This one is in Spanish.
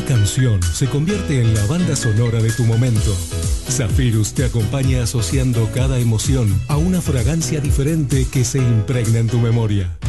Cada canción se convierte en la banda sonora de tu momento. Zephyrus te acompaña asociando cada emoción a una fragancia diferente que se impregna en tu memoria.